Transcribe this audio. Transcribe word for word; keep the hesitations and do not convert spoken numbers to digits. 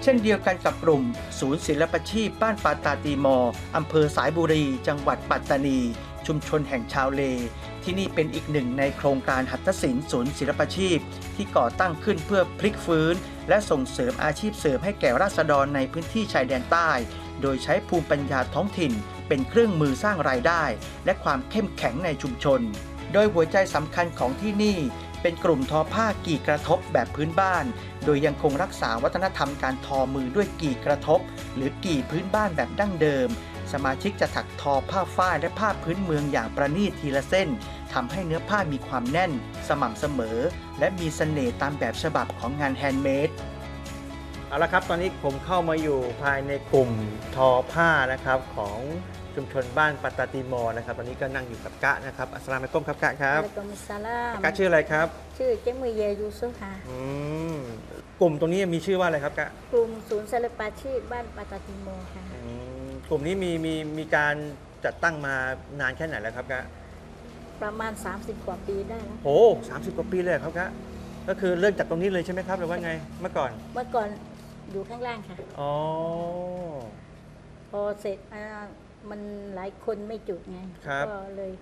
ช่นเดียวกันกับกลุ่มศูนย์ศิลปาชีพบ้านปาตาตีมออำเภอสายบุรีจังหวัดปัตตานีชุมชนแห่งชาวเลที่นี่เป็นอีกหนึ่งในโครงการหัตถศิลป์ศูนย์ศิลปาชีพที่ก่อตั้งขึ้นเพื่อพลิกฟื้นและส่งเสริมอาชีพเสริมให้แก่ราษฎรในพื้นที่ชายแดนใต้โดยใช้ภูมิปัญญาท้องถิ่นเป็นเครื่องมือสร้างรายได้และความเข้มแข็งในชุมชนโดยหัวใจสำคัญของที่นี่เป็นกลุ่มทอผ้ากี่กระทบแบบพื้นบ้านโดยยังคงรักษาวัฒนธรรมการทอมือด้วยกี่กระทบหรือกี่พื้นบ้านแบบดั้งเดิมสมาชิกจะถักทอผ้าฝ้ายและผ้าพื้นเมืองอย่างประณีตทีละเส้นทำให้เนื้อผ้ามีความแน่นสม่ำเสมอและมีเสน่ห์ตามแบบฉบับของงานแฮนด์เมดเอาละครับตอนนี้ผมเข้ามาอยู่ภายในกลุ่มทอผ้านะครับของชุมชนบ้านปัตตาตีมอนะครับตอนนี้ก็นั่งอยู่กับกะนะครับอัสสลามุอะลัยกุมครับกะครับอะลัยกุมุสสลามกะชื่ออะไรครับชื่อเจมือเยยูซุฟค่ะอืมกลุ่มตรงนี้มีชื่อว่าอะไรครับกะกลุ่มศูนย์ศิลปาชีพบ้านปัตตาติโมค่ะกลุ่มนี้มีมีมีการจัดตั้งมานานแค่ไหนแล้วครับกะประมาณสามสิบกว่าปีได้แล้วโอ้สามสิบกว่าปีเลยครับกะก็คือเริ่มจากตรงนี้เลยใช่ไหมครับหรือว่าไงเมื่อก่อนเมื่อก่อนอยู่ข้างล่างค่ะอ๋อพอเสร็จมันหลายคนไม่จุดไงก็เลย